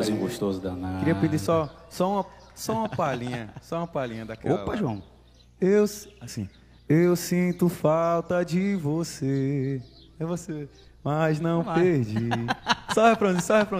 forrozinho gostoso danado. Queria pedir só uma palhinha daquela. Opa, João. Eu sinto falta de você. É você, mas não perdi. Só refrãozinho.